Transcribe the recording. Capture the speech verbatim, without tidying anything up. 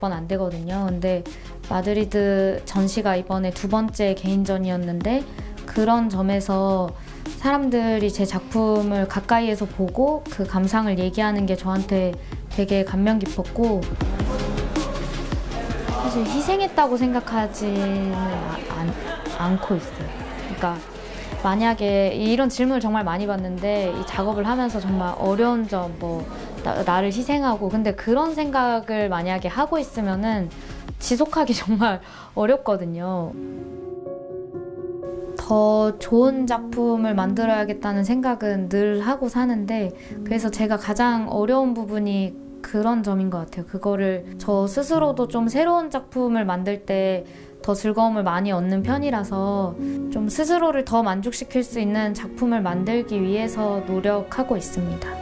번 안 되거든요. 근데 마드리드 전시가 이번에 두 번째 개인전이었는데 그런 점에서 사람들이 제 작품을 가까이에서 보고 그 감상을 얘기하는 게 저한테 되게 감명 깊었고, 사실 희생했다고 생각하지는 않, 않고 있어요. 그러니까 만약에 이런 질문을 정말 많이 받는데 이 작업을 하면서 정말 어려운 점, 뭐 나, 나를 희생하고, 근데 그런 생각을 만약에 하고 있으면은 지속하기 정말 어렵거든요. 더 좋은 작품을 만들어야겠다는 생각은 늘 하고 사는데, 그래서 제가 가장 어려운 부분이 그런 점인 것 같아요. 그거를 저 스스로도 좀 새로운 작품을 만들 때 더 즐거움을 많이 얻는 편이라서 좀 스스로를 더 만족시킬 수 있는 작품을 만들기 위해서 노력하고 있습니다.